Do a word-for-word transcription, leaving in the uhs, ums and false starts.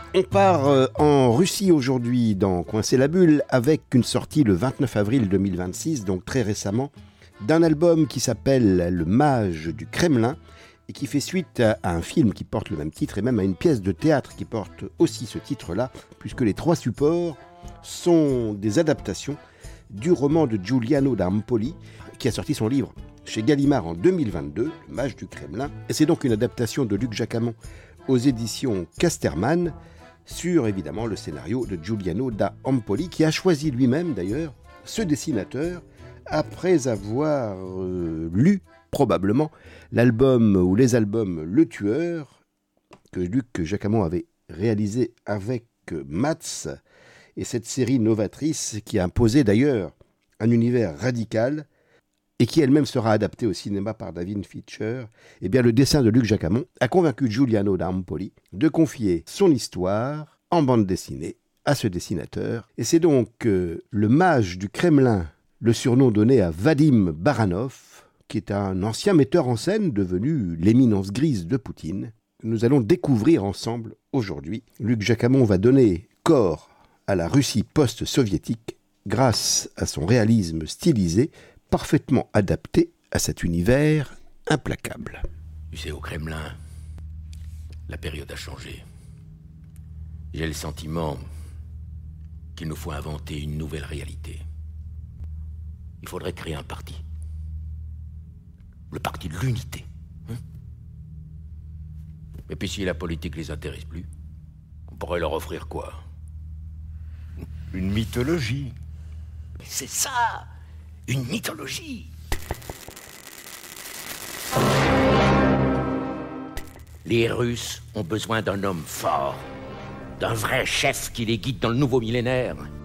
On part euh, en Russie aujourd'hui dans Coincer la bulle avec une sortie le vingt-neuf avril deux mille vingt-six, donc très récemment, d'un album qui s'appelle Le Mage du Kremlin et qui fait suite à, à un film qui porte le même titre et même à une pièce de théâtre qui porte aussi ce titre-là, puisque les trois supports sont des adaptations du roman de Giuliano da Empoli qui a sorti son livre chez Gallimard en deux mille vingt-deux, Le Mage du Kremlin. Et c'est donc une adaptation de Luc Jacamon aux éditions Casterman sur évidemment le scénario de Giuliano da Empoli qui a choisi lui-même d'ailleurs ce dessinateur après avoir euh, lu probablement l'album ou les albums Le Tueur que Luc Jacamon avait réalisé avec Mats et cette série novatrice qui a imposé d'ailleurs un univers radical et qui elle-même sera adaptée au cinéma par David Fincher, eh bien le dessin de Luc Jacamon a convaincu Giuliano da Empoli de confier son histoire en bande dessinée à ce dessinateur. Et c'est donc euh, le Mage du Kremlin, le surnom donné à Vadim Baranov, qui est un ancien metteur en scène devenu l'éminence grise de Poutine. Nous allons découvrir ensemble aujourd'hui. Luc Jacamon va donner corps à la Russie post-soviétique grâce à son réalisme stylisé, parfaitement adapté à cet univers implacable. Tu sais, au Kremlin, la période a changé. J'ai le sentiment qu'il nous faut inventer une nouvelle réalité. Il faudrait créer un parti. Le parti de l'unité. Hein? Et puis si la politique les intéresse plus, on pourrait leur offrir quoi? Une mythologie. C'est ça! Une mythologie. Les Russes ont besoin d'un homme fort, d'un vrai chef qui les guide dans le nouveau millénaire.